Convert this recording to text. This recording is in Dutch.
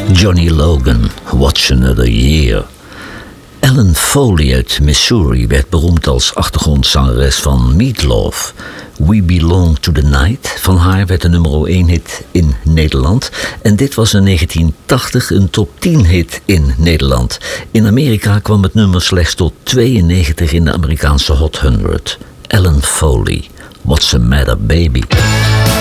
Johnny Logan, What's Another Year. Ellen Foley uit Missouri werd beroemd als achtergrondzangeres van Meat Loaf. We Belong to the Night van haar werd een nummer 1 hit in Nederland. En dit was in 1980 een top 10 hit in Nederland. In Amerika kwam het nummer slechts tot 92 in de Amerikaanse Hot 100. Ellen Foley, What's the Matter Baby?